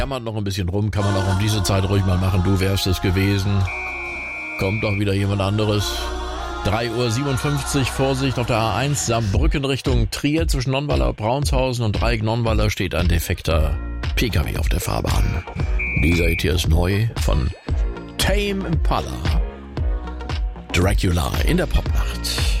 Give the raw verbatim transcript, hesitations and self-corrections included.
Jammert noch ein bisschen rum, kann man auch um diese Zeit ruhig mal machen. Du wärst es gewesen. Kommt doch wieder jemand anderes. drei Uhr siebenundfünfzig, Vorsicht auf der A eins, Saarbrücken Richtung Trier zwischen Nonnweiler und Braunshausen und Dreieck Nonnweiler steht ein defekter P K W auf der Fahrbahn. Dieser hier ist neu von Tame Impala. Dracula in der Popnacht.